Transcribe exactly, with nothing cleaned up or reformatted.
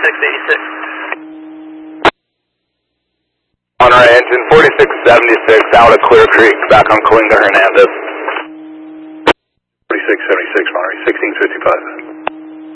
forty-six eighty-six. Monterey engine forty-six seventy-six out of Clear Creek, back on Colinga Hernandez. forty-six seventy-six, Monterey, sixteen fifty-five.